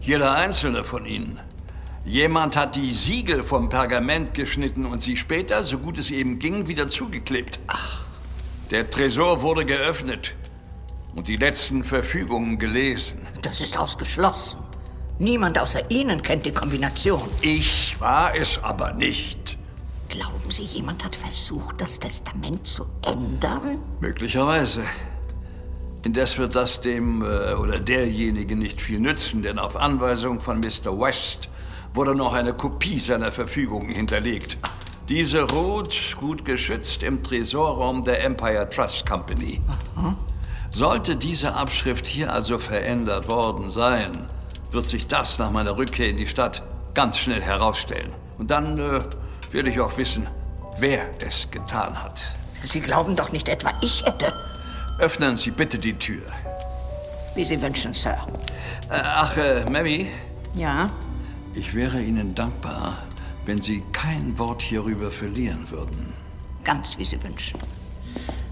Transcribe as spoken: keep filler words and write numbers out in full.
Jeder einzelne von ihnen. Jemand hat die Siegel vom Pergament geschnitten und sie später, so gut es eben ging, wieder zugeklebt. Ach. Der Tresor wurde geöffnet und die letzten Verfügungen gelesen. Das ist ausgeschlossen. Niemand außer Ihnen kennt die Kombination. Ich war es aber nicht. Glauben Sie, jemand hat versucht, das Testament zu ändern? Möglicherweise. Indes wird das dem äh, oder derjenigen nicht viel nützen, denn auf Anweisung von Mister West wurde noch eine Kopie seiner Verfügungen hinterlegt. Diese ruht, gut geschützt, im Tresorraum der Empire Trust Company. Aha. Sollte diese Abschrift hier also verändert worden sein, wird sich das nach meiner Rückkehr in die Stadt ganz schnell herausstellen. Und dann äh, werde ich auch wissen, wer es getan hat. Sie glauben doch nicht etwa, ich hätte... Öffnen Sie bitte die Tür. Wie Sie wünschen, Sir. Äh, ach, äh, Mammy? Ja? Ich wäre Ihnen dankbar, wenn Sie kein Wort hierüber verlieren würden. Ganz wie Sie wünschen.